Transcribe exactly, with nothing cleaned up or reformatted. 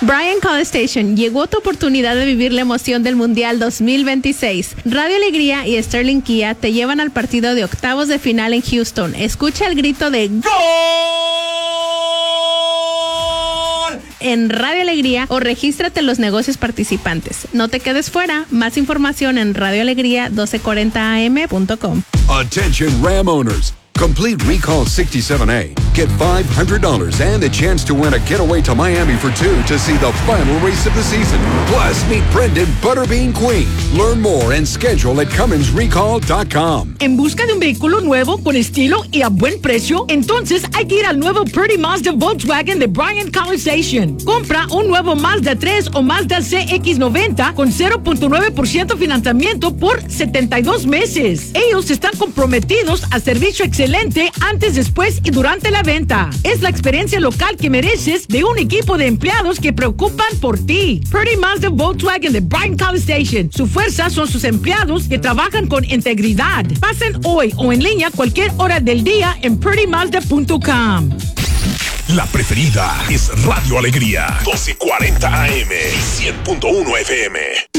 Bryan College Station, llegó tu oportunidad de vivir la emoción del Mundial dos mil veintiséis. Radio Alegría y Sterling Kia te llevan al partido de octavos de final en Houston. Escucha el grito de ¡Gol! En Radio Alegría o regístrate en los negocios participantes. No te quedes fuera. Más información en radio alegría doce cuarenta a m punto com. Attention Ram owners. Complete Recall sixty-seven A. Get five hundred dollars and a chance to win a getaway to Miami for two to see the final race of the season. Plus, meet Brendan Butterbean Queen. Learn more and schedule at Cummins Recall dot com. ¿En busca de un vehículo nuevo, con estilo y a buen precio? Entonces hay que ir al nuevo Purdy Mazda Volkswagen de Bryan College Station. Compra un nuevo Mazda tres o Mazda C X noventa con cero punto nueve por ciento financiamiento por setenta y dos meses. Ellos están comprometidos a servicio excelente antes, después y durante la venta. Es la experiencia local que mereces de un equipo de empleados que preocupan por ti. Purdy Mazda Volkswagen de Bryan College Station. Su fuerza son sus empleados que trabajan con integridad. Pasen hoy o en línea cualquier hora del día en purdy mazda punto com. La preferida es Radio Alegría, doce cuarenta A M y cien punto uno F M.